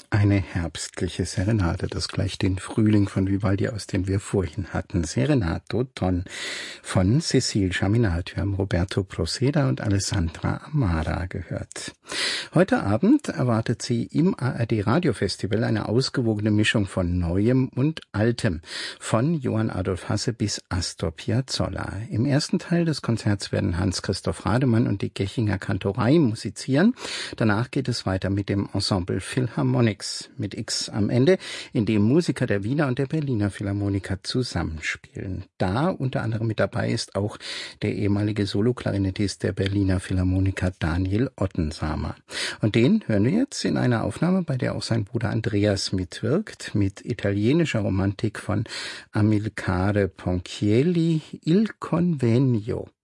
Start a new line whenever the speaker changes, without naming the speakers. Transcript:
Eine herbstliche Serenade, das gleicht den Frühling von Vivaldi aus, den wir vorhin hatten. Serenato Ton von Cécile Chaminade. Wir haben Roberto Proceda und Alessandra Amara gehört. Heute Abend erwartet Sie im ARD Radiofestival eine ausgewogene Mischung von Neuem und Altem, von Johann Adolf Hasse bis Astor Piazzolla. Im ersten Teil des Konzerts werden Hans-Christoph Rademann und die Gechinger Kantorei musizieren. Danach geht es weiter mit dem Ensemble Philharmonics mit X am Ende, in dem Musiker der Wiener und der Berliner Philharmoniker zusammenspielen. Da unter anderem mit dabei ist auch der ehemalige Soloklarinettist der Berliner Philharmoniker Daniel Ottensamer. Und den hören wir jetzt in einer Aufnahme, bei der auch sein Bruder Andreas mitwirkt, mit italienischer Romantik von Amilcare Ponchielli, Il Convegno.